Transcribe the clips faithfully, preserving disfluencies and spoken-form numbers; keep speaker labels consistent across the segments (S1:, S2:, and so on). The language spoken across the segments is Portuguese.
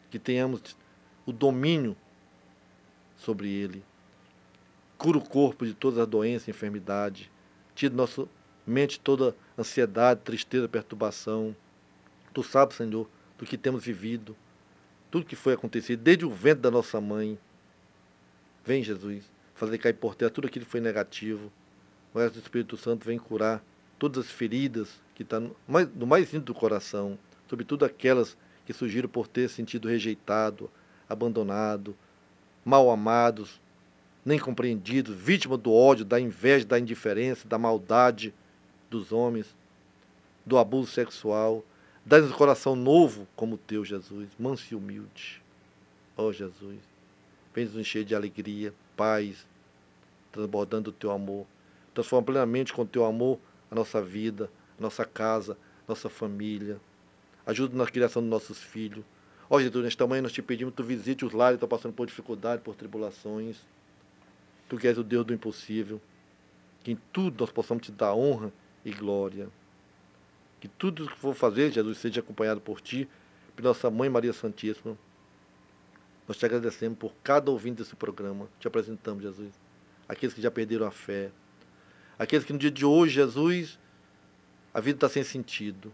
S1: que tenhamos o domínio sobre ele. Cura o corpo de todas as doenças e enfermidades. Tira da nossa mente toda ansiedade, tristeza, perturbação. Tu sabes, Senhor, do que temos vivido, tudo que foi acontecido, desde o ventre da nossa mãe. Vem, Jesus, fazer cair por terra tudo aquilo que foi negativo. O resto do Espírito Santo vem curar todas as feridas que estão no mais, no mais íntimo do coração, sobretudo aquelas que surgiram por ter sentido rejeitado, abandonado, mal amados, nem compreendidos, vítima do ódio, da inveja, da indiferença, da maldade dos homens, do abuso sexual. Dá-nos um coração novo como o teu, Jesus, manso e humilde. Ó oh, Jesus, vem nos encher de alegria, paz, transbordando o teu amor. Transforma plenamente com o teu amor a nossa vida, a nossa casa, a nossa família. Ajuda na criação dos nossos filhos. Ó oh, Jesus, nesta manhã nós te pedimos que tu visite os lares que estão passando por dificuldade, por tribulações. Tu que és o Deus do impossível. Que em tudo nós possamos te dar honra e glória. Que tudo que for fazer, Jesus, seja acompanhado por ti, por nossa Mãe Maria Santíssima. Nós te agradecemos por cada ouvinte desse programa. Te apresentamos, Jesus. Aqueles que já perderam a fé. Aqueles que no dia de hoje, Jesus, a vida está sem sentido.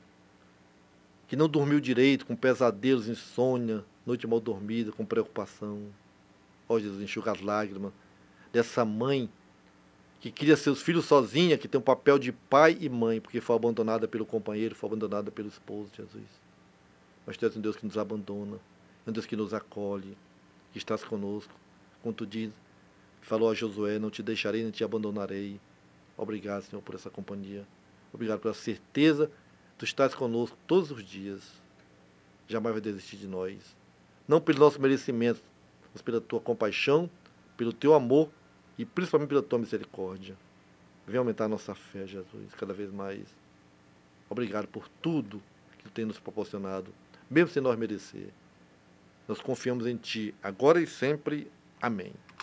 S1: Que não dormiu direito, com pesadelos, insônia, noite mal dormida, com preocupação. Ó Jesus, enxuga as lágrimas dessa mãe que cria seus filhos sozinha, que tem um papel de pai e mãe, porque foi abandonada pelo companheiro, foi abandonada pelo esposo, Jesus. Mas tu és um Deus que nos abandona, um Deus que nos acolhe, que estás conosco. Como tu diz, falou a Josué, não te deixarei, nem te abandonarei. Obrigado, Senhor, por essa companhia. Obrigado pela certeza que tu estás conosco todos os dias. Jamais vai desistir de nós. Não pelo nosso merecimento, mas pela tua compaixão, pelo teu amor e principalmente pela tua misericórdia. Vem aumentar a nossa fé, Jesus, cada vez mais. Obrigado por tudo que tu tem nos proporcionado, mesmo sem nós merecer. Nós confiamos em ti, agora e sempre. Amém.